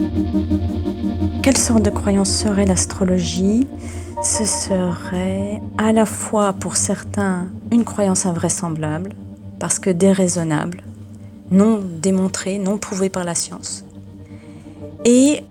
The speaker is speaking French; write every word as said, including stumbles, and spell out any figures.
Quelle sorte de croyance serait l'astrologie? Ce serait à la fois pour certains une croyance invraisemblable, parce que déraisonnable, non démontrée, non prouvée par la science. Et